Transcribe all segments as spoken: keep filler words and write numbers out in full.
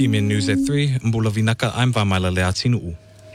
P M N News at three, Mbula Vinaka, I'm Vamaila Leatinu'u.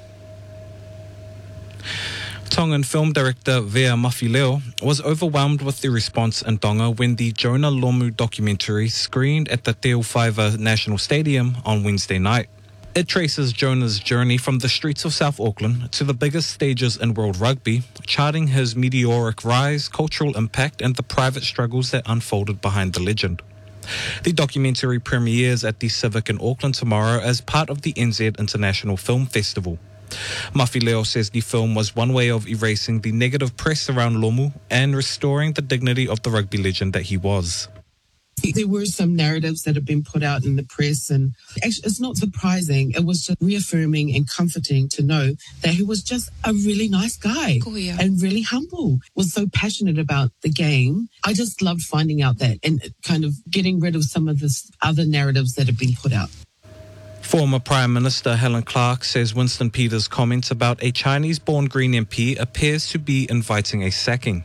Tongan film director Vea Mafileo was overwhelmed with the response in Tonga when the Jonah Lomu documentary screened at the Te Uwhaiva National Stadium on Wednesday night. It traces Jonah's journey from the streets of South Auckland to the biggest stages in world rugby, charting his meteoric rise, cultural impact, and the private struggles that unfolded behind the legend. The documentary premieres at the Civic in Auckland tomorrow as part of the N Z International Film Festival. Mafileo says the film was one way of erasing the negative press around Lomu and restoring the dignity of the rugby legend that he was. There were some narratives that have been put out in the press, and actually it's not surprising. It was just reaffirming and comforting to know that he was just a really nice guy and really humble, was so passionate about the game. I just loved finding out that and kind of getting rid of some of the other narratives that have been put out. Former Prime Minister Helen Clark says Winston Peters' comments about a Chinese-born Green M P appears to be inviting a sacking.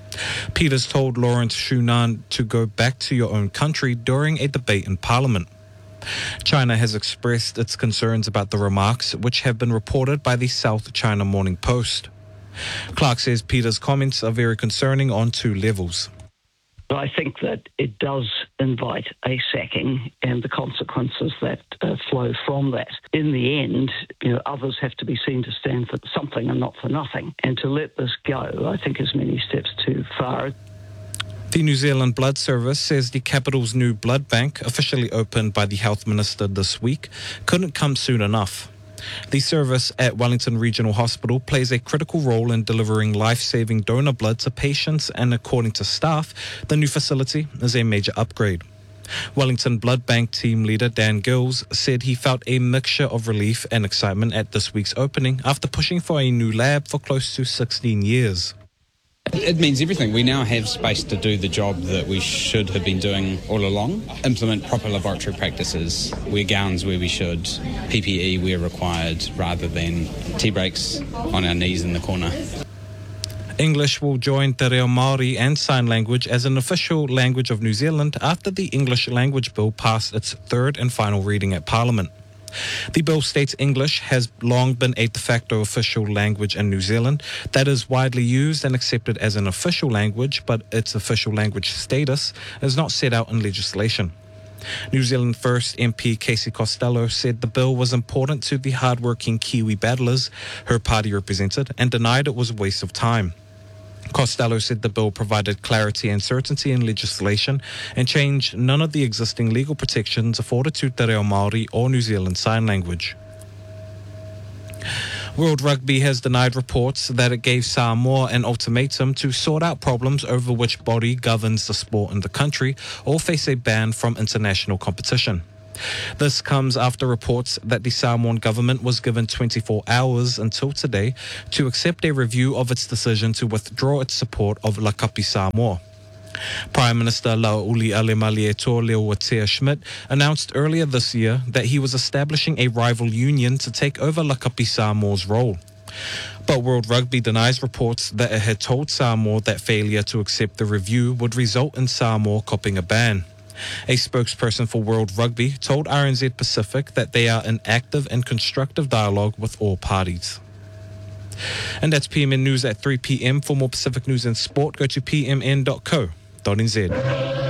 Peters told Lawrence Shunan to go back to your own country during a debate in Parliament. China has expressed its concerns about the remarks, which have been reported by the South China Morning Post. Clark says Peters' comments are very concerning on two levels. I think that it does invite a sacking and the consequences that uh, flow from that. In the end, you know, others have to be seen to stand for something and not for nothing. And to let this go, I think, is many steps too far. The New Zealand Blood Service says the capital's new blood bank, officially opened by the Health Minister this week, couldn't come soon enough. The service at Wellington Regional Hospital plays a critical role in delivering life-saving donor blood to patients, and according to staff, the new facility is a major upgrade. Wellington Blood Bank team leader Dan Gills said he felt a mixture of relief and excitement at this week's opening after pushing for a new lab for close to sixteen years. It means everything. We now have space to do the job that we should have been doing all along. Implement proper laboratory practices, wear gowns where we should, P P E where required, rather than tea breaks on our knees in the corner. English will join Te Reo Māori and Sign Language as an official language of New Zealand after the English Language Bill passed its third and final reading at Parliament. The bill states English has long been a de facto official language in New Zealand that is widely used and accepted as an official language, but its official language status is not set out in legislation. New Zealand First M P Casey Costello said the bill was important to the hard-working Kiwi battlers her party represented and denied it was a waste of time. Costello said the bill provided clarity and certainty in legislation and changed none of the existing legal protections afforded to Te Reo Māori or New Zealand Sign Language. World Rugby has denied reports that it gave Samoa an ultimatum to sort out problems over which body governs the sport in the country or face a ban from international competition. This comes after reports that the Samoan government was given twenty-four hours until today to accept a review of its decision to withdraw its support of Lakapi Samoa. Prime Minister Lauli Alemaliator Leowatea Schmidt announced earlier this year that he was establishing a rival union to take over Lakapi Samoa's role. But World Rugby denies reports that it had told Samoa that failure to accept the review would result in Samoa copping a ban. A spokesperson for World Rugby told R N Z Pacific that they are in active and constructive dialogue with all parties. And that's P M N News at three p.m. For more Pacific news and sport, go to p m n dot co dot n z.